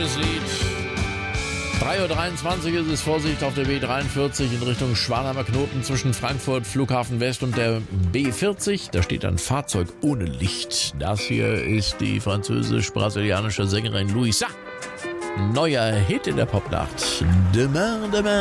deutsches Lied. 3:23 Uhr ist es, Vorsicht auf der B43 in Richtung Schwanheimer Knoten zwischen Frankfurt Flughafen West und der B40. Da steht ein Fahrzeug ohne Licht. Das hier ist die französisch-brasilianische Sängerin Louisa. Neuer Hit in der Popnacht. Demain, demain.